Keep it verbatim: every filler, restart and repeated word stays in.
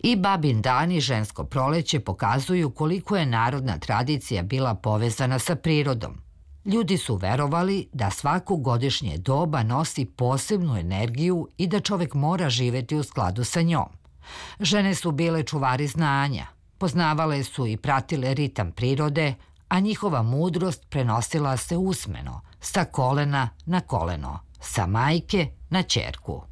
I babin dan i žensko proleće pokazuju koliko je narodna tradicija bila povezana sa prirodom. Ljudi su verovali da svaku godišnje doba nosi posebnu energiju i da čovek mora živeti u skladu sa njom. Žene su bile čuvari znanja, poznavale su i pratile ritam prirode, a njihova mudrost prenosila se usmeno, sa kolena na koleno, sa majke na ćerku.